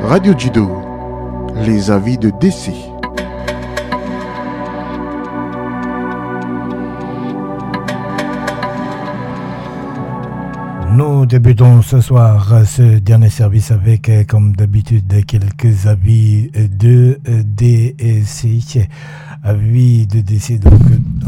Radio Judo, les avis de décès. Nous débutons ce soir ce dernier service avec, comme d'habitude, quelques avis de décès. Avis de décès, donc,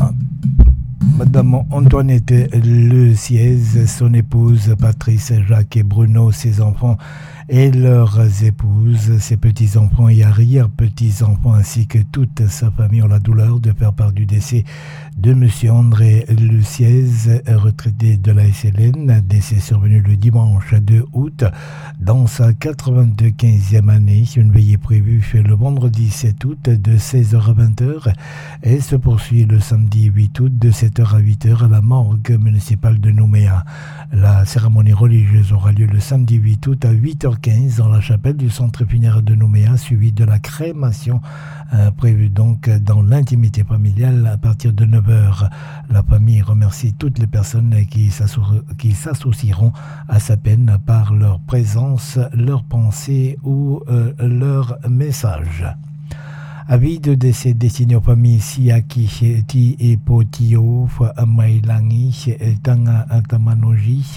Madame Antoinette Le Siez, son épouse Patrice, Jacques et Bruno, ses enfants et leurs épouses, ses petits-enfants et arrière-petits-enfants, ainsi que toute sa famille ont la douleur de faire part du décès de M. André Le Siez, retraité de la SLN, décès survenu le dimanche 2 août dans sa 95e année. Une veillée prévue le vendredi 7 août de 16h à 20h et se poursuit le samedi 8 août de 7h à 8h à la morgue municipale de Nouméa. La cérémonie religieuse aura lieu le samedi 8 août à 8h15 dans la chapelle du centre funéraire de Nouméa, suivi de la crémation prévue donc dans l'intimité familiale à partir de 9h. La famille remercie toutes les personnes qui s'associeront à sa peine par leur présence, leur pensée ou leur message. Avis de décès destiné aux familles Siaki, Ti et Potio, Mailangi, Tanga Tamanoji,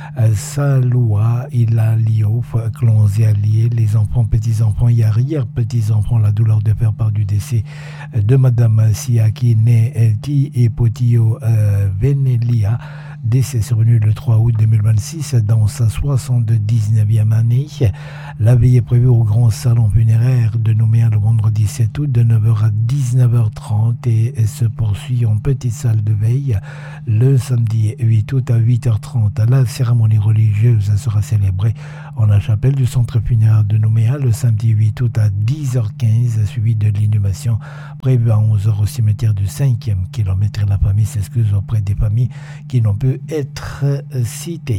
Salua, Ilalio, clans et alliés, les enfants, petits-enfants et arrière-petits-enfants, la douleur de faire part du décès de Madame Siaki, née Ti et Potio Venelia, décès survenu le 3 août 2026 dans sa 79e année. La veille est prévue au grand salon funéraire de Nouméa le vendredi 7 août de 9h à 19h30 et se poursuit en petite salle de veille le samedi 8 août à 8h30. La cérémonie religieuse sera célébrée en la chapelle du centre funéraire de Nouméa le samedi 8 août à 10h15, suivi de l'inhumation prévue à 11h au cimetière du 5e kilomètre. La famille s'excuse auprès des familles qui n'ont pu être citées.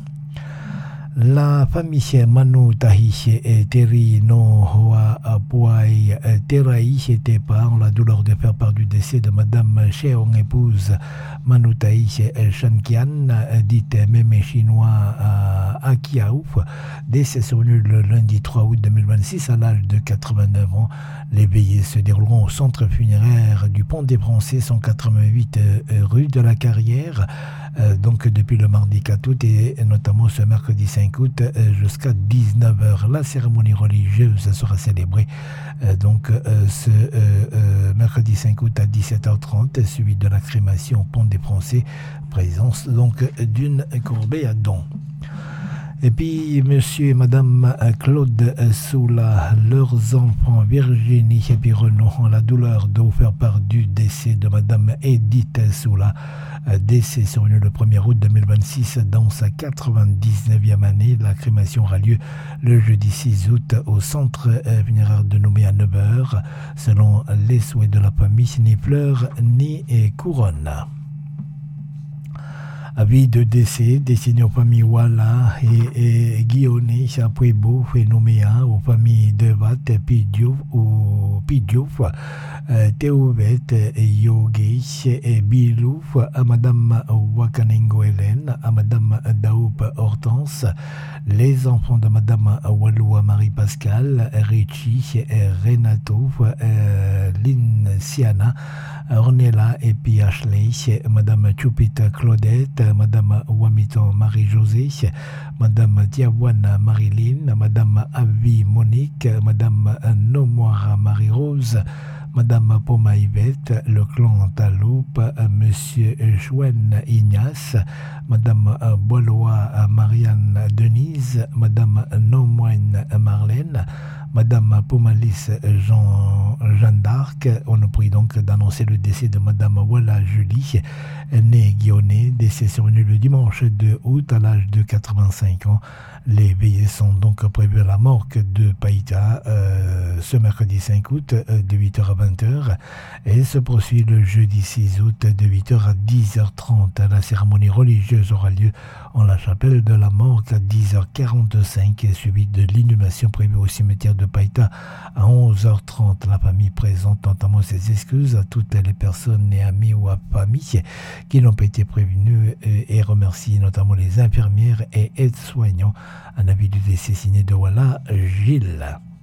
La famille Manu Tahiche et Teri no Hoa Puai Terai Tepa ont la douleur de faire part du décès de Madame Cheong, épouse Manu Tahiche Shankian, dite mémé chinois Akiaouf, décès survenu le lundi 3 août 2026 à l'âge de 89 ans. Les veillées se dérouleront au centre funéraire du Pont des Français, 188 rue de la Carrière, donc depuis le mardi 4 août et notamment ce mercredi 5 août jusqu'à 19h. La cérémonie religieuse sera célébrée ce mercredi 5 août à 17h30, suivi de la crémation au Pont des Français, présence donc d'une corbeille à dons. Et puis, monsieur et madame Claude Soula, leurs enfants Virginie et puis Renaud ont la douleur de faire part du décès de madame Edith Soula, décès survenu le 1er août 2026 dans sa 99e année. La crémation aura lieu le jeudi 6 août au centre funéraire de Nouméa à 9h, selon les souhaits de la famille, ni fleurs ni couronne. Avis de décès destiné aux familles Walla et Guillaume, Chapuebo et Nouméa, aux familles Devat, Pidiouf ou Pidiouf, Théouvet, Yogesh et Bilouf, à Madame Wakanengo Hélène, à Madame Daoup Hortense, les enfants de Madame Waloua Marie-Pascal, Richie, Renato, Lynn Siana, Ornella et puis Ashley, Madame Chupita Claudette, Madame Wamiton Marie-Josée, Madame Diawana Marilyn, Madame Avi Monique, Madame Nomoira Marie-Rose, Madame Poma Yvette, le clan Taloup, Monsieur Jouen Ignace, Madame Boilois Marianne Denise, Madame Nomoine Marlène, Madame Pomalis Jeanne d'Arc. On nous prie donc d'annoncer le décès de Madame Walla Julie, née Guillaume, décès survenu le dimanche 2 août à l'âge de 85 ans. Les veillées sont donc prévues à la morgue de Païta ce mercredi 5 août de 8h à 20h et se poursuit le jeudi 6 août de 8h à 10h30. La cérémonie religieuse aura lieu en la chapelle de la Morgue à 10h45, suivi de l'inhumation prévue au cimetière de Païta à 11h30. La famille présente notamment ses excuses à toutes les personnes et amis ou à famille qui n'ont pas été prévenues et remercie notamment les infirmières et aides-soignants. Un avis du décès signé de Walla Gilles.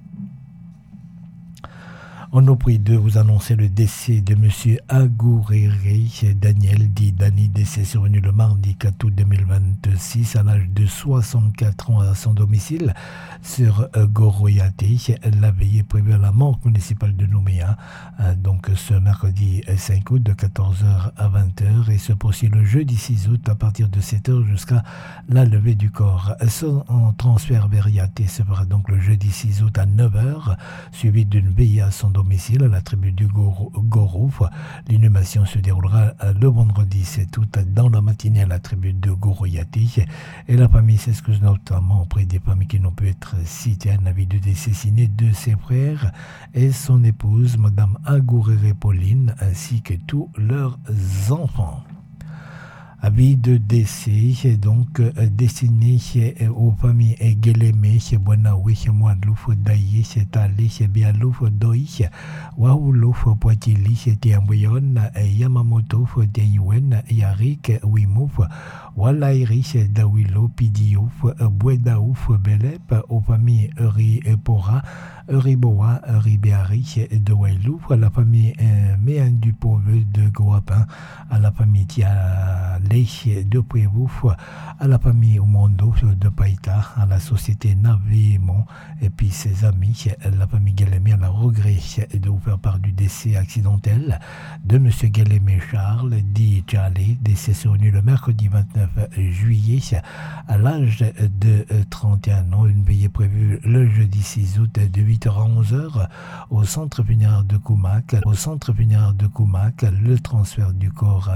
On nous prie de vous annoncer le décès de M. Agouréré Daniel, dit Dani, décès survenu le mardi 4 août 2026 à l'âge de 64 ans à son domicile sur Goroyaté. La veillée prévue à la morgue municipale de Nouméa, donc ce mercredi 5 août de 14h à 20h et se poursuit le jeudi 6 août à partir de 7h jusqu'à la levée du corps. Son transfert vers Yaté se fera donc le jeudi 6 août à 9h, suivi d'une veillée à son domicile à la tribu du Gorouf. L'inhumation se déroulera le vendredi 7 août dans la matinée à la tribu de Goroyati et la famille s'excuse notamment auprès des familles qui n'ont pu être citées. Un avis de décès signé de ses frères et son épouse, Madame Agouréré Pauline, ainsi que tous leurs enfants. Avis de décès, donc destiné aux familles Guélémé, Bonaoui, Moadlouf, Daïe, Talé, Bialouf, Doi, Waoulouf, Poitili, Tiamboyon, Yamamoto, Tiayouen, Yarik, Wimouf, Walairi, Dawilo, Pidiouf, Bouedaouf, Belep, aux familles Uri Pora, Uriboa, Ribiari, de Wailouf, à la famille Méan du Pauvre de Goapin, à la famille Tialé de Pouévouf, à la famille Omondo de Païta, à la société Navémon, et puis ses amis, la famille Guélémé, à la regret de vous faire part du décès accidentel de M. Guélémé Charles, dit Tchalé, décès survenu le mercredi 29 juillet, à l'âge de 31 ans. Une veillée prévue le jeudi 6 août de 8h à 11h au centre funéraire de Koumak. Le transfert du corps